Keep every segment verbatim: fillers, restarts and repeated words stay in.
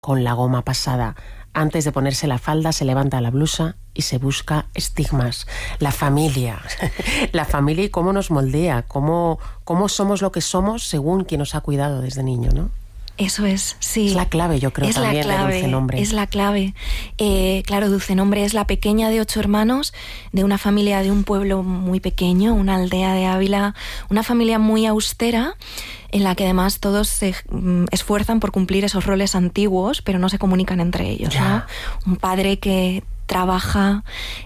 con la goma pasada. Antes de ponerse la falda se levanta la blusa y se busca estigmas. La familia, la familia y cómo nos moldea, cómo, cómo somos lo que somos según quien nos ha cuidado desde niño, ¿no? Eso es, sí. Es la clave, yo creo, es también la clave, de Dulce Nombre. Es la clave. Eh, claro, Dulce Nombre es la pequeña de ocho hermanos, de una familia de un pueblo muy pequeño, una aldea de Ávila, una familia muy austera, en la que además todos se mm, esfuerzan por cumplir esos roles antiguos, pero no se comunican entre ellos, ¿no? Un padre que trabaja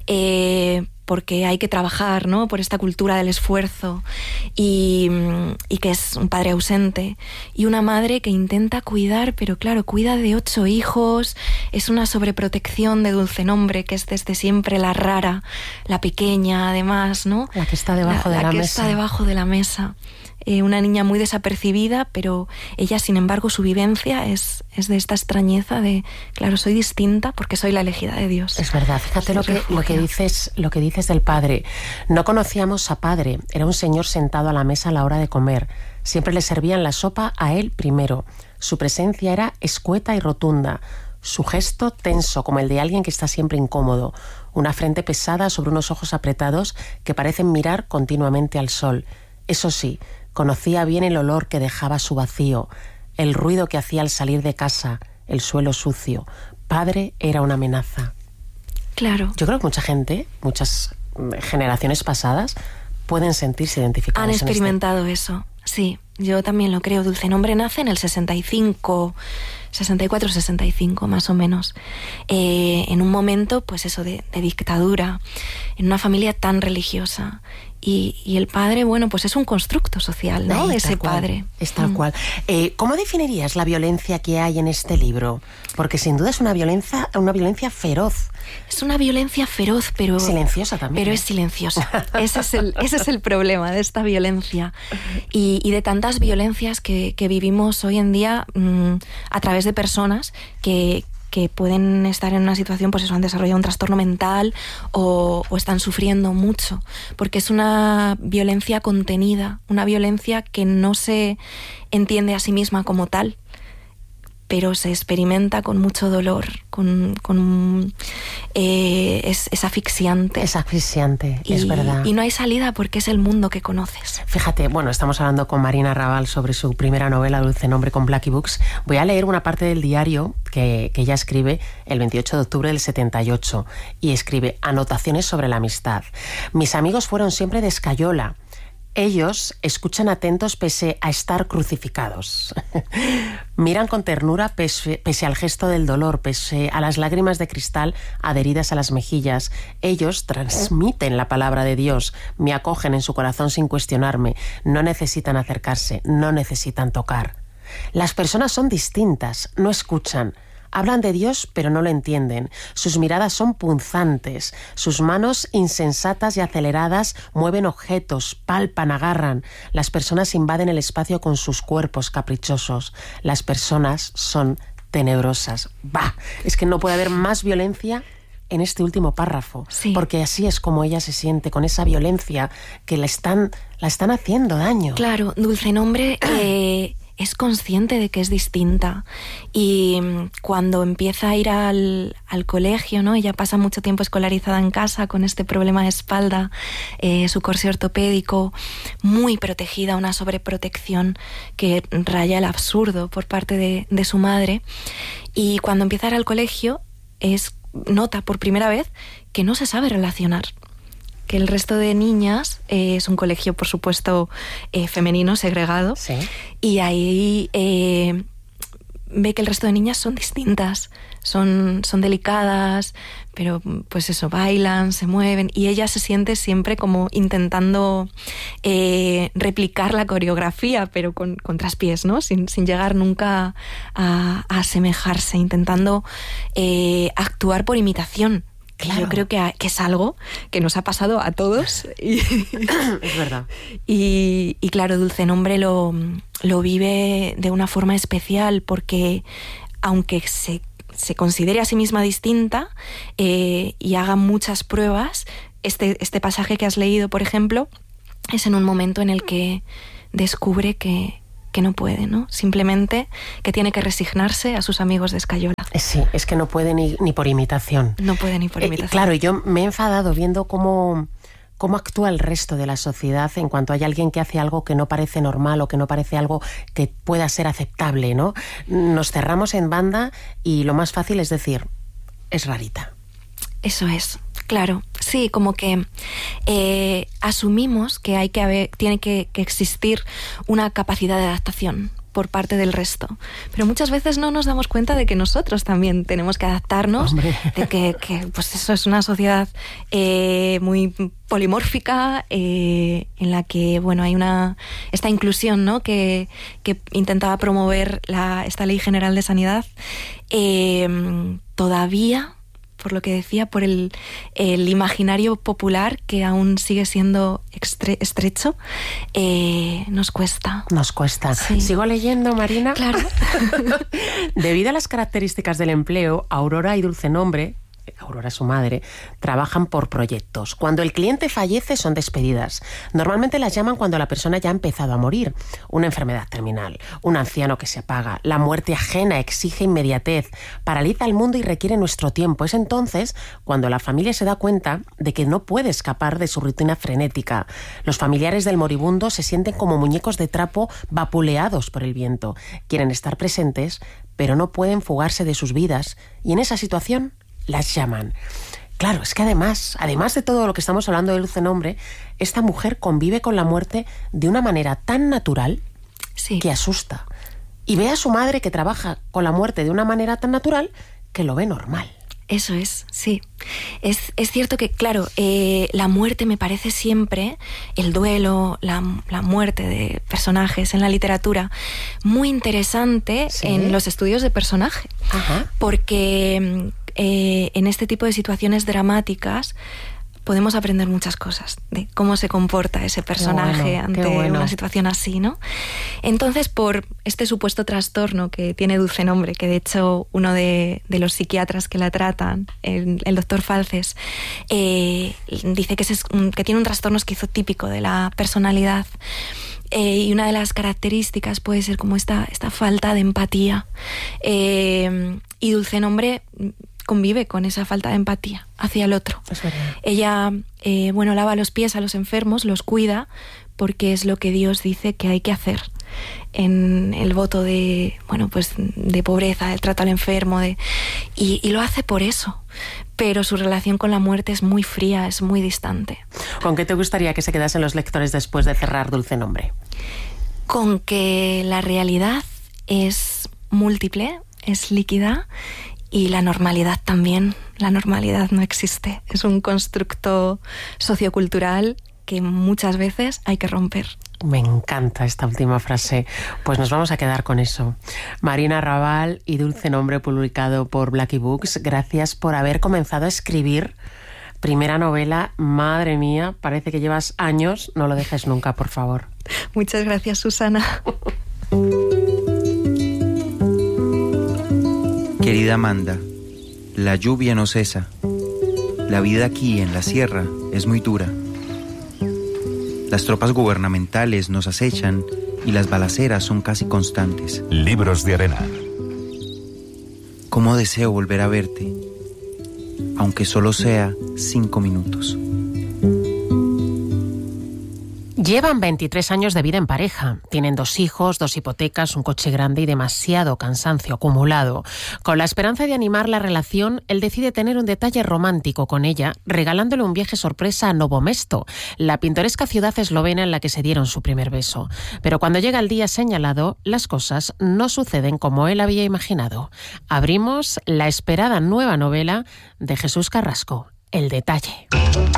eh, porque hay que trabajar, ¿no? Por esta cultura del esfuerzo, y, y que es un padre ausente, y una madre que intenta cuidar, pero claro, cuida de ocho hijos. Es una sobreprotección de Dulce Nombre, que es desde siempre la rara, la pequeña, además, ¿no? La que está debajo la, de la, la que mesa. está debajo de la mesa. Eh, una niña muy desapercibida, pero ella, sin embargo, su vivencia es, es de esta extrañeza de, claro, soy distinta porque soy la elegida de Dios. Es verdad, fíjate lo que, lo que dices, lo que dices del padre. No conocíamos a padre, era un señor sentado a la mesa a la hora de comer. Siempre le servían la sopa a él primero. Su presencia era escueta y rotunda. Su gesto tenso, como el de alguien que está siempre incómodo. Una frente pesada sobre unos ojos apretados que parecen mirar continuamente al sol. Eso sí, conocía bien el olor que dejaba su vacío, el ruido que hacía al salir de casa, el suelo sucio. Padre era una amenaza. Claro. Yo creo que mucha gente, muchas generaciones pasadas, pueden sentirse identificados. Han experimentado en este... eso, sí. Yo también lo creo. Dulce Nombre nace en el sesenta y cinco, sesenta y cuatro, sesenta y cinco más o menos, eh, en un momento, pues eso, de, de dictadura, en una familia tan religiosa. Y, y el padre, bueno, pues es un constructo social, ¿no? Ay, Ese cual, padre. Es tal mm. cual. Eh, ¿Cómo definirías la violencia que hay en este libro? Porque sin duda es una violencia, una violencia feroz. Es una violencia feroz, pero... Silenciosa también. Pero ¿eh? es silenciosa. Ese es el, ese es el problema de esta violencia. Y, y de tantas violencias que, que vivimos hoy en día mmm, a través de personas que... que pueden estar en una situación, pues eso, han desarrollado un trastorno mental o, o están sufriendo mucho, porque es una violencia contenida, una violencia que no se entiende a sí misma como tal, pero se experimenta con mucho dolor, con, con eh, es, es asfixiante. Es asfixiante, y, es verdad. Y no hay salida porque es el mundo que conoces. Fíjate, bueno, estamos hablando con Marina Raval sobre su primera novela, Dulce Nombre, con Blackie Books. Voy a leer una parte del diario que, que ella escribe el veintiocho de octubre del setenta y ocho, y escribe: anotaciones sobre la amistad. Mis amigos fueron siempre de escayola. Ellos escuchan atentos pese a estar crucificados. Miran con ternura pese, pese al gesto del dolor, pese a las lágrimas de cristal adheridas a las mejillas. Ellos transmiten la palabra de Dios, me acogen en su corazón sin cuestionarme. No necesitan acercarse, no necesitan tocar. Las personas son distintas, no escuchan. Hablan de Dios, pero no lo entienden. Sus miradas son punzantes. Sus manos, insensatas y aceleradas, mueven objetos, palpan, agarran. Las personas invaden el espacio con sus cuerpos caprichosos. Las personas son tenebrosas. ¡Bah! Es que no puede haber más violencia en este último párrafo. Sí. Porque así es como ella se siente, con esa violencia que le están, la están haciendo daño. Claro, Dulce Nombre... Eh... es consciente de que es distinta, y cuando empieza a ir al, al colegio, ¿no? Ella pasa mucho tiempo escolarizada en casa con este problema de espalda, eh, su corsé ortopédico, muy protegida, una sobreprotección que raya el absurdo por parte de, de su madre, y cuando empieza a ir al colegio es, nota por primera vez que no se sabe relacionar, que el resto de niñas, eh, es un colegio, por supuesto, eh, femenino, segregado, sí. Y ahí eh, ve que el resto de niñas son distintas, son, son delicadas, pero pues eso, bailan, se mueven, y ella se siente siempre como intentando eh, replicar la coreografía, pero con, con traspiés, ¿no? Sin, sin llegar nunca a, a asemejarse, intentando eh, actuar por imitación. Claro. Yo creo que, que es algo que nos ha pasado a todos. Y, es verdad. Y, y claro, Dulce Nombre lo, lo vive de una forma especial, porque aunque se, se considere a sí misma distinta eh, y haga muchas pruebas, este, este pasaje que has leído, por ejemplo, es en un momento en el que descubre que, que no puede, ¿no? Simplemente que tiene que resignarse a sus amigos de escayola. Sí, es que no puede ni, ni por imitación. No puede ni por imitación. Eh, claro, yo me he enfadado viendo cómo, cómo actúa el resto de la sociedad en cuanto hay alguien que hace algo que no parece normal o que no parece algo que pueda ser aceptable, ¿no? Nos cerramos en banda y lo más fácil es decir, es rarita. Eso es, claro. Sí, como que eh, asumimos que hay que haber, tiene que, que existir una capacidad de adaptación por parte del resto. Pero muchas veces no nos damos cuenta de que nosotros también tenemos que adaptarnos, Hombre. de que, que pues eso es una sociedad eh, muy polimórfica, eh, en la que bueno hay una esta inclusión, ¿no? que, que intentaba promover la, esta Ley General de Sanidad, eh, todavía, por lo que decía, por el, el imaginario popular que aún sigue siendo estre- estrecho, eh, nos cuesta. Nos cuesta. Sí. ¿Sigo leyendo, Marina? Claro. Debido a las características del empleo, Aurora y Dulce Nombre, Aurora su madre, trabajan por proyectos. Cuando el cliente fallece son despedidas. Normalmente las llaman cuando la persona ya ha empezado a morir. Una enfermedad terminal, un anciano que se apaga, la muerte ajena exige inmediatez, paraliza el mundo y requiere nuestro tiempo. Es entonces cuando la familia se da cuenta de que no puede escapar de su rutina frenética. Los familiares del moribundo se sienten como muñecos de trapo vapuleados por el viento. Quieren estar presentes, pero no pueden fugarse de sus vidas. Y en esa situación las llaman. Claro, es que además, además de todo lo que estamos hablando de Dulce Nombre, esta mujer convive con la muerte de una manera tan natural sí. que asusta. Y ve a su madre que trabaja con la muerte de una manera tan natural que lo ve normal. Eso es, sí. Es, es cierto que, claro, eh, la muerte me parece siempre, el duelo, la, la muerte de personajes en la literatura, muy interesante ¿Sí? en los estudios de personaje. Ajá. Porque eh, en este tipo de situaciones dramáticas podemos aprender muchas cosas de cómo se comporta ese personaje bueno, ante bueno. una situación así, ¿no? Entonces, por este supuesto trastorno que tiene Dulce Nombre, que de hecho uno de, de los psiquiatras que la tratan, el, el doctor Falces, eh, dice que, es, que tiene un trastorno esquizotípico de la personalidad. Eh, y una de las características puede ser como esta, esta falta de empatía. Eh, y Dulce Nombre convive con esa falta de empatía hacia el otro. Es verdad. Ella, eh, bueno, lava los pies a los enfermos, los cuida, porque es lo que Dios dice que hay que hacer en el voto de, bueno, pues de pobreza, del trato al enfermo, de, y, y lo hace por eso. Pero su relación con la muerte es muy fría, es muy distante. ¿Con qué te gustaría que se quedasen los lectores después de cerrar Dulce Nombre? Con que la realidad es múltiple, es líquida, y la normalidad también. La normalidad no existe. Es un constructo sociocultural que muchas veces hay que romper. Me encanta esta última frase. Pues nos vamos a quedar con eso. Marina Raval y Dulce Nombre, publicado por Blackie Books. Gracias por haber comenzado a escribir. Primera novela, madre mía, parece que llevas años. No lo dejes nunca, por favor. Muchas gracias, Susana. Querida Amanda, la lluvia no cesa. La vida aquí en la sierra es muy dura. Las tropas gubernamentales nos acechan y las balaceras son casi constantes. Libros de arena. Cómo deseo volver a verte, aunque solo sea cinco minutos. Llevan veintitrés años de vida en pareja. Tienen dos hijos, dos hipotecas, un coche grande y demasiado cansancio acumulado. Con la esperanza de animar la relación, él decide tener un detalle romántico con ella, regalándole un viaje sorpresa a Novo Mesto, la pintoresca ciudad eslovena en la que se dieron su primer beso. Pero cuando llega el día señalado, las cosas no suceden como él había imaginado. Abrimos la esperada nueva novela de Jesús Carrasco, El detalle.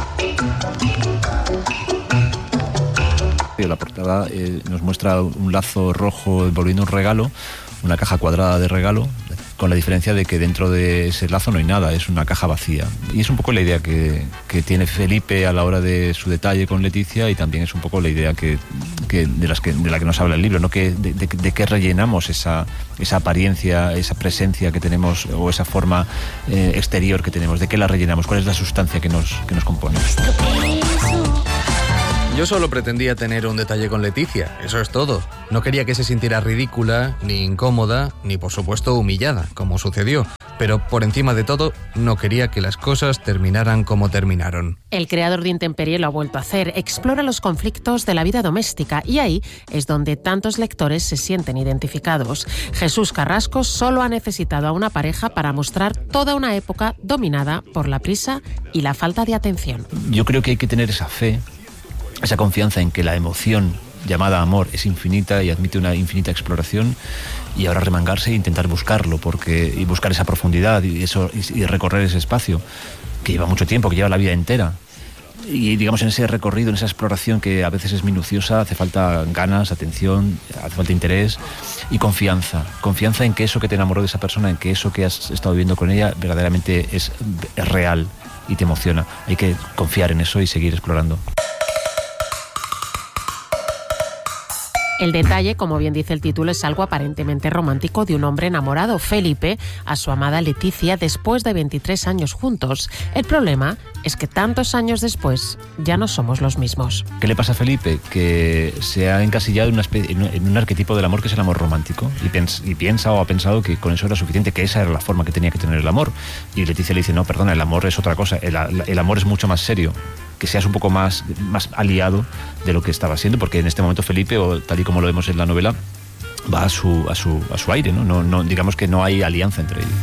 La portada eh, nos muestra un lazo rojo envolviendo un regalo, una caja cuadrada de regalo, con la diferencia de que dentro de ese lazo no hay nada, es una caja vacía. Y es un poco la idea que, que tiene Felipe a la hora de su detalle con Leticia, y también es un poco la idea que, que, de, las que de la que nos habla el libro, ¿no? Que de, de, de qué rellenamos esa, esa apariencia, esa presencia que tenemos, o esa forma eh, exterior que tenemos, de qué la rellenamos, cuál es la sustancia que nos, que nos compone. Yo solo pretendía tener un detalle con Leticia, eso es todo. No quería que se sintiera ridícula, ni incómoda, ni por supuesto humillada, como sucedió. Pero por encima de todo, no quería que las cosas terminaran como terminaron. El creador de Intemperie lo ha vuelto a hacer, explora los conflictos de la vida doméstica y ahí es donde tantos lectores se sienten identificados. Jesús Carrasco solo ha necesitado a una pareja para mostrar toda una época dominada por la prisa y la falta de atención. Yo creo que hay que tener esa fe, esa confianza en que la emoción llamada amor es infinita y admite una infinita exploración, y ahora remangarse e intentar buscarlo, porque y buscar esa profundidad y eso y, y recorrer ese espacio que lleva mucho tiempo, que lleva la vida entera. Y digamos, en ese recorrido, en esa exploración que a veces es minuciosa, hace falta ganas, atención, hace falta interés y confianza. Confianza en que eso que te enamoró de esa persona, en que eso que has estado viviendo con ella verdaderamente es, es real y te emociona. Hay que confiar en eso y seguir explorando. El detalle, como bien dice el título, es algo aparentemente romántico de un hombre enamorado, Felipe, a su amada Leticia después de veintitrés años juntos. El problema es que tantos años después ya no somos los mismos. ¿Qué le pasa a Felipe? Que se ha encasillado en, una especie, en, un, en un arquetipo del amor que es el amor romántico y, pens, y piensa o ha pensado que con eso era suficiente, que esa era la forma que tenía que tener el amor. Y Leticia le dice, no, perdona, el amor es otra cosa, el, el amor es mucho más serio, que seas un poco más, más aliado de lo que estaba siendo, porque en este momento Felipe, o tal y como lo vemos en la novela, va a su, a su, a su aire, ¿no? No, no, digamos que no hay alianza entre ellos.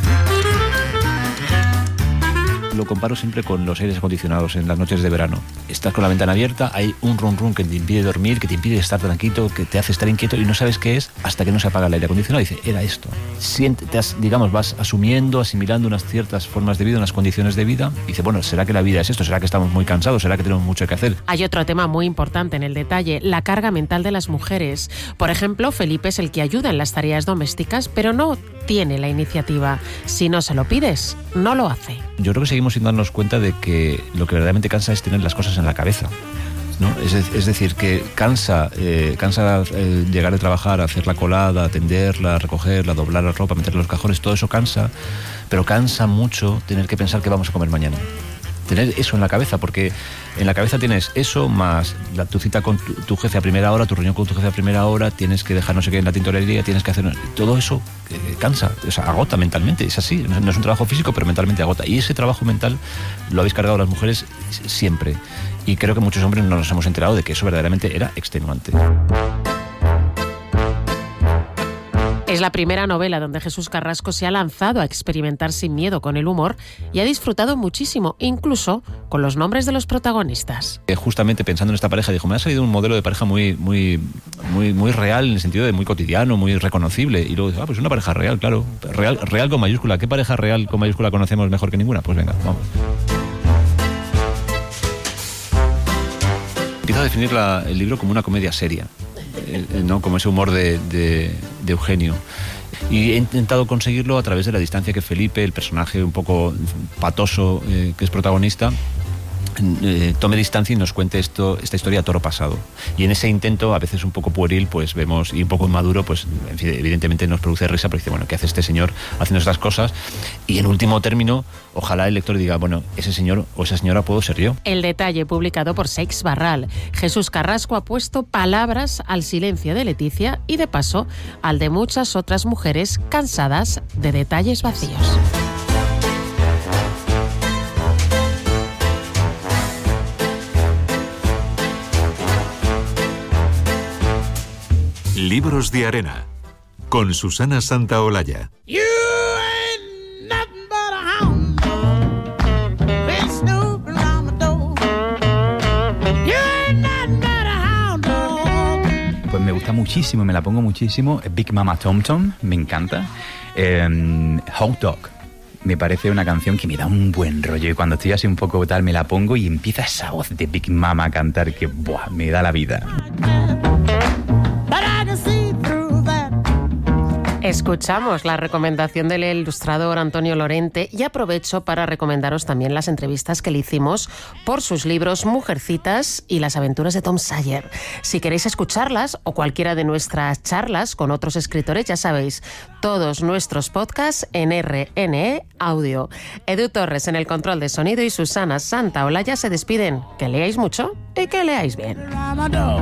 Lo comparo siempre con los aires acondicionados en las noches de verano. Estás con la ventana abierta, hay un rum rum que te impide dormir, que te impide estar tranquilo, que te hace estar inquieto y no sabes qué es hasta que no se apaga el aire acondicionado. Y dice, era esto. Siente, te has, digamos, vas asumiendo, asimilando unas ciertas formas de vida, unas condiciones de vida. Y dice, bueno, ¿será que la vida es esto? ¿Será que estamos muy cansados? ¿Será que tenemos mucho que hacer? Hay otro tema muy importante en el detalle, la carga mental de las mujeres. Por ejemplo, Felipe es el que ayuda en las tareas domésticas, pero no tiene la iniciativa. Si no se lo pides, no lo hace. Yo creo que seguimos sin darnos cuenta de que lo que verdaderamente cansa es tener las cosas en la cabeza, ¿no? Es, es decir, que cansa, eh, cansa eh, llegar de trabajar, hacer la colada, atenderla, recogerla, doblar la ropa, meterla en los cajones, todo eso cansa, pero cansa mucho tener que pensar qué vamos a comer mañana. Tener eso en la cabeza, porque en la cabeza tienes eso más la, tu cita con tu, tu jefe a primera hora, tu reunión con tu jefe a primera hora, tienes que dejar no sé qué en la tintorería, tienes que hacer... Todo eso eh, cansa, o sea, agota mentalmente, es así, no, no es un trabajo físico, pero mentalmente agota. Y ese trabajo mental lo habéis cargado las mujeres siempre. Y creo que muchos hombres no nos hemos enterado de que eso verdaderamente era extenuante. Es la primera novela donde Jesús Carrasco se ha lanzado a experimentar sin miedo con el humor y ha disfrutado muchísimo, incluso con los nombres de los protagonistas. Justamente pensando en esta pareja, dijo, me ha salido un modelo de pareja muy, muy, muy, muy real, en el sentido de muy cotidiano, muy reconocible. Y luego dice, ah, pues una pareja real, claro. Real, real con mayúscula. ¿Qué pareja real con mayúscula conocemos mejor que ninguna? Pues venga, vamos. Empiezo a definir la, el libro como una comedia seria. ¿No? Como ese humor de, de, de Eugenio. Y he intentado conseguirlo a través de la distancia que Felipe, el personaje un poco patoso eh, que es protagonista, eh, tome distancia y nos cuente esto, esta historia a toro pasado. Y en ese intento, a veces un poco pueril, pues vemos, y un poco inmaduro, pues en fin, evidentemente nos produce risa, pero dice, bueno, ¿qué hace este señor haciendo estas cosas? Y en último término, ojalá el lector diga, bueno, ese señor o esa señora puedo ser yo. El detalle, publicado por Seix Barral. Jesús Carrasco ha puesto palabras al silencio de Leticia y de paso al de muchas otras mujeres cansadas de detalles vacíos. Libros de Arena, con Susana Santaolalla. Pues me gusta muchísimo, me la pongo muchísimo. Big Mama Tom Tom, me encanta. Eh, Hot Dog, me parece una canción que me da un buen rollo. Y cuando estoy así un poco tal, me la pongo y empieza esa voz de Big Mama a cantar que buah, me da la vida. Escuchamos la recomendación del ilustrador Antonio Lorente y aprovecho para recomendaros también las entrevistas que le hicimos por sus libros Mujercitas y Las aventuras de Tom Sawyer. Si queréis escucharlas o cualquiera de nuestras charlas con otros escritores, ya sabéis, todos nuestros podcasts en R N E Audio. Edu Torres en el control de sonido y Susana Santaolalla se despiden. Que leáis mucho y que leáis bien.